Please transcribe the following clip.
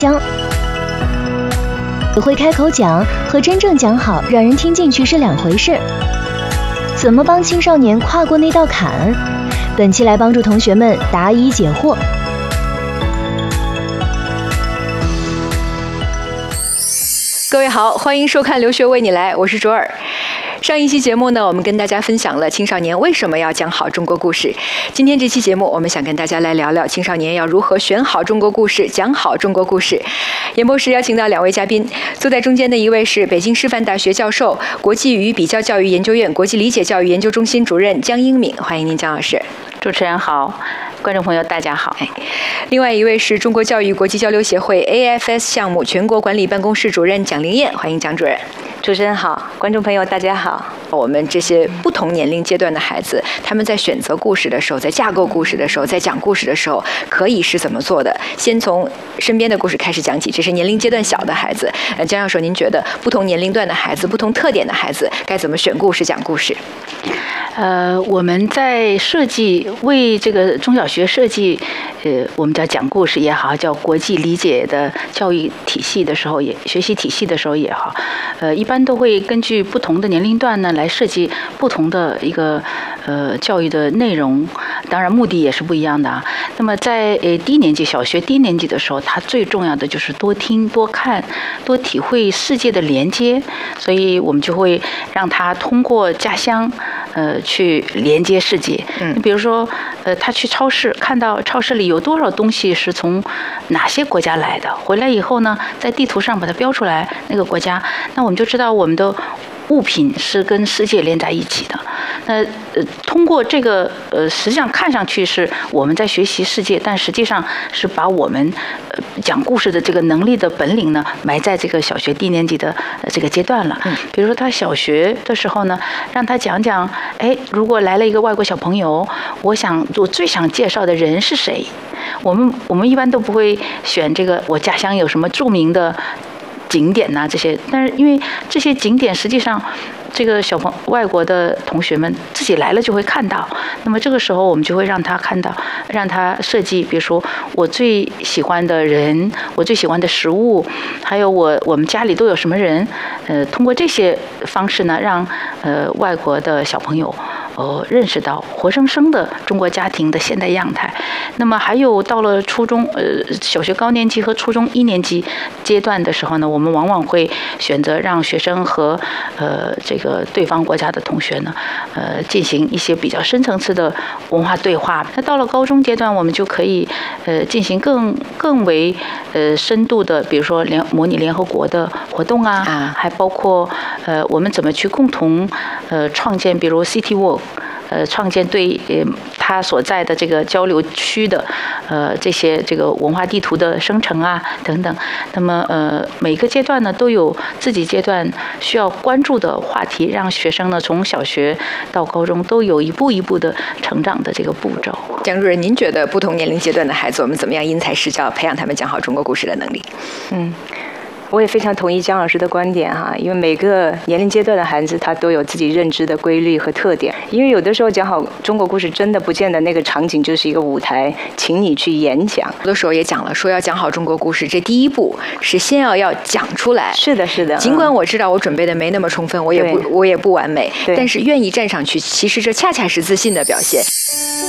讲会开口讲和真正讲好让人听进去是两回事。怎么帮青少年跨过那道坎？本期来帮助同学们答疑解惑。 各位好，欢迎收看留学为你来，我是卓尔。上一期节目呢，我们跟大家分享了青少年为什么要讲好中国故事。今天这期节目，我们想跟大家来聊聊青少年要如何选好中国故事，讲好中国故事。演播室邀请到两位嘉宾，坐在中间的一位是北京师范大学教授、国际与比较教育研究院国际理解教育研究中心主任江英敏，欢迎您，江老师。 主持人好，观众朋友大家好。 另外一位是中国教育国际交流协会 AFS 项目全国管理办公室主任蒋玲燕，欢迎蒋主任。 主持人好，观众朋友大家好。 我们这些不同年龄阶段的孩子，他们在选择故事的时候，在架构故事的时候，在讲故事的时候，可以是怎么做的？先从身边的故事开始讲起，这是年龄阶段小的孩子。江教授，您觉得不同年龄段的孩子、不同特点的孩子该怎么选故事、讲故事？ 我们在设计为这个中小学设计，我们叫讲故事也好，叫国际理解的教育体系的时候，学习体系的时候也好，一般都会根据不同的年龄段呢来设计不同的一个教育的内容，当然目的也是不一样的啊。那么在低年级小学低年级的时候，它最重要的就是多听、多看、多体会世界的连接，所以我们就会让他通过家乡去连接世界。你比如说他去超市，看到超市里有多少东西是从哪些国家来的，回来以后呢，在地图上把它标出来那个国家，那我们就知道我们的物品是跟世界连在一起的。那通过这个实际上看上去是我们在学习世界，但实际上是把我们讲故事的这个能力的本领呢埋在这个小学低年级的这个阶段了。比如说他小学的时候呢，让他讲讲，如果来了一个外国小朋友，我最想介绍的人是谁？我们一般都不会选这个我家乡有什么著名的景点呐这些，但是因为这些景点实际上这个外国的同学们自己来了就会看到，那么这个时候我们就会让他看到，让他设计，比如说我最喜欢的人，我最喜欢的食物，还有我们家里都有什么人，通过这些方式呢，让外国的小朋友认识到活生生的中国家庭的现代样态。那么还有到了初中小学高年级和初中1年级阶段的时候呢，我们往往会选择让学生和这个对方国家的同学呢进行一些比较深层次的文化对话。那到了高中阶段，我们就可以进行更为深度的，比如说模拟联合国的活动啊，还包括我们怎么去共同创建，比如 City Walk，创建对他所在的这个交流区的这些这个文化地图的生成啊等等。那么每个阶段呢都有自己阶段需要关注的话题，让学生呢从小学到高中都有一步一步的成长的这个步骤。 蒋主任，您觉得不同年龄阶段的孩子，我们怎么样因材施教，培养他们讲好中国故事的能力？ 我也非常同意江老师的观点哈，因为每个年龄阶段的孩子他都有自己认知的规律和特点。因为有的时候讲好中国故事，真的不见得那个场景就是一个舞台，请你去演讲。 有的时候也讲了，说要讲好中国故事，这第一步是先要讲出来。 是的，是的。 尽管我知道我准备的没那么充分，我也不完美，但是愿意站上去，其实这恰恰是自信的表现。